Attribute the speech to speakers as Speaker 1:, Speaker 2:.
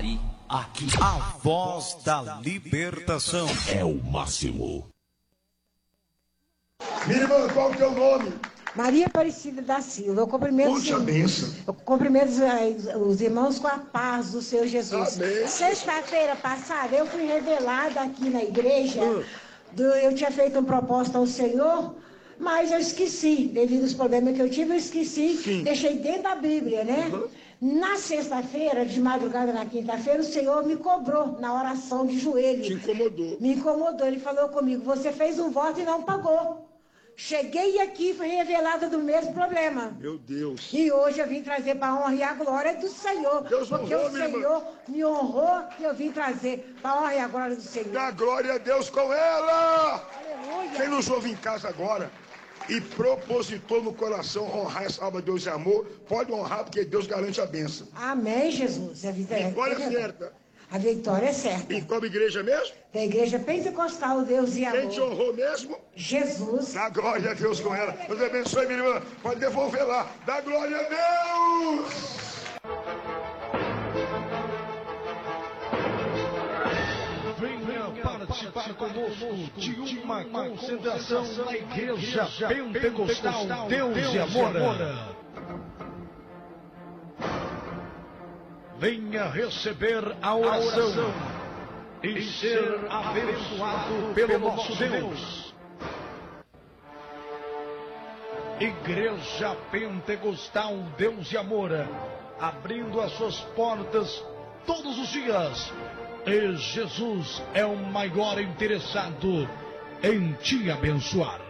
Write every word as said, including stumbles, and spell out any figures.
Speaker 1: Taquari. Aqui,
Speaker 2: a voz da libertação
Speaker 3: é o máximo.
Speaker 4: Minha irmã, qual que é o nome?
Speaker 5: Maria Aparecida da Silva. Eu cumprimento,
Speaker 4: Conte a bênção.
Speaker 5: Eu cumprimento os irmãos com a paz do Senhor Jesus.
Speaker 4: Amém.
Speaker 5: Sexta-feira passada, eu fui revelada aqui na igreja.
Speaker 4: Hum.
Speaker 5: Do, eu tinha feito um propósito ao Senhor, mas eu esqueci. Devido aos problemas que eu tive, eu esqueci.
Speaker 4: Sim.
Speaker 5: Deixei dentro da Bíblia, né?
Speaker 4: Uhum.
Speaker 5: Na sexta-feira, de madrugada na quinta-feira, o Senhor me cobrou na oração de joelho.
Speaker 4: Te incomodou.
Speaker 5: Me incomodou. Ele falou comigo, você fez um voto e não pagou. Cheguei aqui e fui revelada do mesmo problema.
Speaker 4: Meu Deus.
Speaker 5: E hoje eu vim trazer para a honra e a glória do Senhor.
Speaker 4: Deus
Speaker 5: porque
Speaker 4: honrou,
Speaker 5: o
Speaker 4: minha
Speaker 5: Senhor
Speaker 4: irmã.
Speaker 5: me honrou e eu vim trazer para a honra e a glória do Senhor.
Speaker 4: Dá glória a Deus com ela.
Speaker 5: Aleluia.
Speaker 4: Quem nos ouve em casa agora e propositou no coração honrar essa alma de Deus e amor, pode honrar porque Deus garante a bênção.
Speaker 5: Amém, Jesus. A vitória,
Speaker 4: Vitória é certa.
Speaker 5: A vitória é certa.
Speaker 4: E qual igreja mesmo?
Speaker 5: Da igreja pentecostal, Deus e amor.
Speaker 4: Quem te honrou mesmo?
Speaker 5: Jesus.
Speaker 4: Dá glória a Deus com ela. Deus abençoe, minha irmã. Pode devolver lá. Dá glória a Deus.
Speaker 2: Venha participar conosco de uma concentração na Igreja Pentecostal Deus e Amor. Venha receber a oração e ser abençoado pelo nosso Deus. Igreja Pentecostal Deus e Amor, abrindo as suas portas todos os dias. E Jesus é o maior interessado em te abençoar.